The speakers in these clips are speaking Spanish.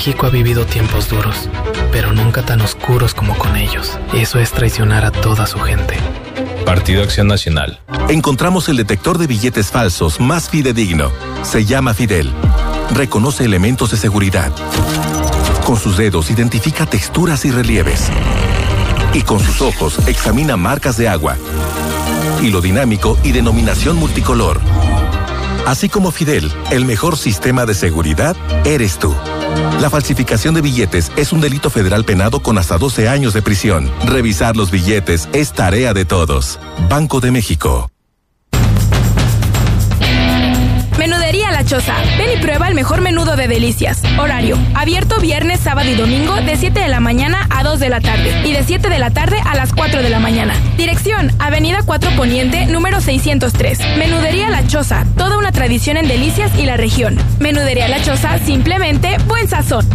México ha vivido tiempos duros, pero nunca tan oscuros como con ellos. Eso es traicionar a toda su gente. Partido Acción Nacional. Encontramos el detector de billetes falsos más fidedigno. Se llama Fidel. Reconoce elementos de seguridad. Con sus dedos identifica texturas y relieves. Y con sus ojos examina marcas de agua, hilo dinámico y denominación multicolor. Así como Fidel, el mejor sistema de seguridad eres tú. La falsificación de billetes es un delito federal penado con hasta 12 años de prisión. Revisar los billetes es tarea de todos. Banco de México. Menudería La Choza. Ven y prueba el mejor menudo de delicias. Horario: abierto viernes, sábado y domingo de 7 de la mañana a 2 de la tarde y de 7 de la tarde a las 4 de la mañana. Dirección: Avenida 4 Poniente, número 603. Menudería La Choza. Toda una tradición en delicias y la región. Menudería La Choza, simplemente buen sazón.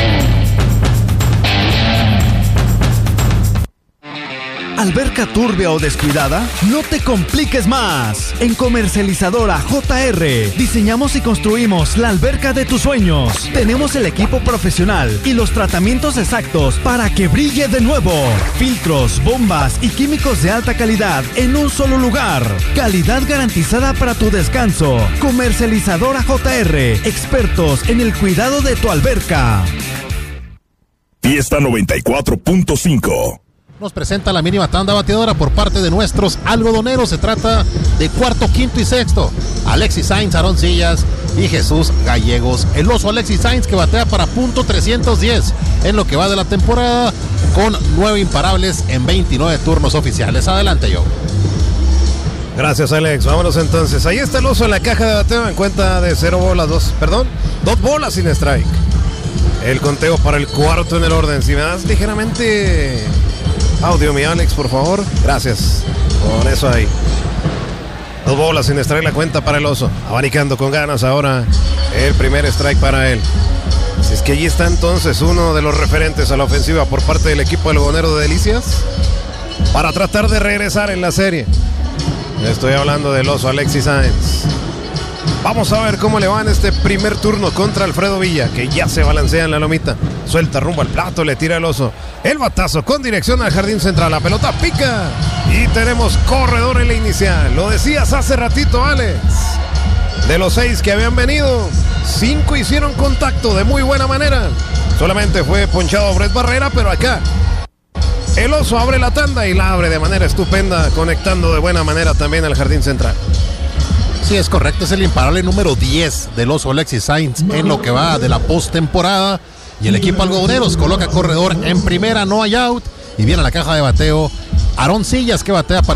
¿Alberca turbia o descuidada? No te compliques más. En Comercializadora JR diseñamos y construimos la alberca de tus sueños. Tenemos el equipo profesional y los tratamientos exactos para que brille de nuevo. Filtros, bombas y químicos de alta calidad en un solo lugar. Calidad garantizada para tu descanso. Comercializadora JR, expertos en el cuidado de tu alberca. Fiesta 94.5. Nos presenta la mínima tanda bateadora por parte de nuestros algodoneros. Se trata de cuarto, quinto y sexto. Alexis Sainz, Aarón Sillas y Jesús Gallegos. El oso Alexis Sainz, que batea para .310 en lo que va de la temporada, con 9 imparables en 29 turnos oficiales. Adelante, Joe. Gracias, Alex. Vámonos entonces. Ahí está el oso en la caja de bateo en cuenta de 2 bolas sin strike. El conteo para el cuarto en el orden. Si me das ligeramente audio, mi Alex, por favor. Gracias. Con eso ahí. 2 bolas sin strike la cuenta para el oso. Abanicando con ganas ahora el primer strike para él. Si es que allí está entonces uno de los referentes a la ofensiva por parte del equipo algodonero de Delicias para tratar de regresar en la serie. Estoy hablando del oso Alexis Sainz. Vamos a ver cómo le va en este primer turno contra Alfredo Villa, que ya se balancea en la lomita. Suelta rumbo al plato, le tira el oso. El batazo con dirección al jardín central. La pelota pica y tenemos corredor en la inicial. Lo decías hace ratito, Alex. De los 6 que habían venido, 5 hicieron contacto de muy buena manera. Solamente fue ponchado Brett Barrera, pero acá el oso abre la tanda y la abre de manera estupenda, conectando de buena manera también al jardín central. Sí, es correcto, es el imparable número 10 del oso Alexis Sainz en lo que va de la postemporada. Y el equipo algodoneros coloca corredor en primera, no hay out. Y viene a la caja de bateo Aarón Sillas, que batea para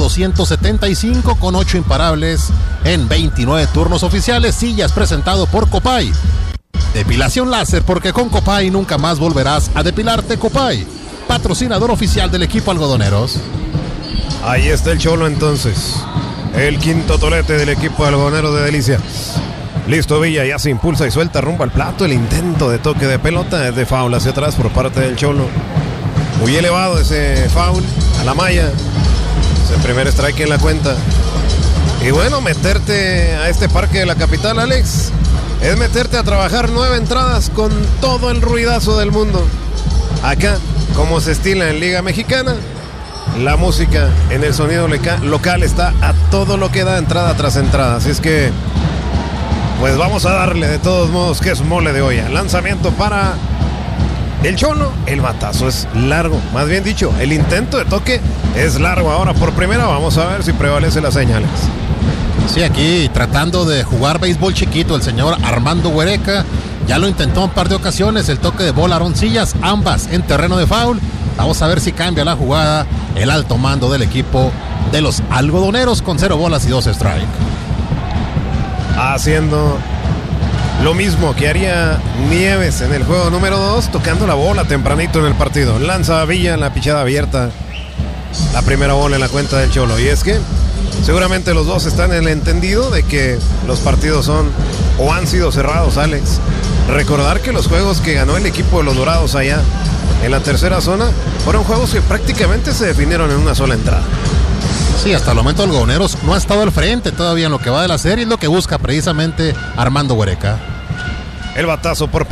.275 con 8 imparables en 29 turnos oficiales. Sillas presentado por Copay. Depilación láser, porque con Copay nunca más volverás a depilarte. Copay, patrocinador oficial del equipo algodoneros. Ahí está el Cholo entonces. El quinto tolete del equipo algodonero de Delicias. Listo, Villa ya se impulsa y suelta rumbo al plato. El intento de toque de pelota es de foul hacia atrás por parte del Cholo. Muy elevado ese foul a la malla. Es el primer strike en la cuenta. Y bueno, meterte a este parque de la capital, Alex, es meterte a trabajar 9 entradas con todo el ruidazo del mundo. Acá, como se estila en Liga Mexicana, la música en el sonido local está a todo lo que da, entrada tras entrada. Así es que, pues vamos a darle de todos modos, que es mole de olla. Lanzamiento para el Cholo. El batazo es largo, más bien dicho, el intento de toque es largo. Ahora por primera, vamos a ver si prevalece las señales. Sí, aquí tratando de jugar béisbol chiquito el señor Armando Huereca. Ya lo intentó un par de ocasiones. El toque de bola Aarón Sillas, ambas en terreno de foul. Vamos a ver si cambia la jugada el alto mando del equipo de los algodoneros con 0 bolas y 2 strike. Haciendo lo mismo que haría Nieves en el juego número 2, tocando la bola tempranito en el partido. Lanza a Villa en la pichada abierta. La primera bola en la cuenta del Cholo. Y es que seguramente los dos están en el entendido de que los partidos son o han sido cerrados, Alex. Recordar que los juegos que ganó el equipo de los Dorados allá en la tercera zona fueron juegos que prácticamente se definieron en una sola entrada. Sí, hasta el momento algodoneros no ha estado al frente todavía en lo que va de la serie, es lo que busca precisamente Armando Huereca. El batazo por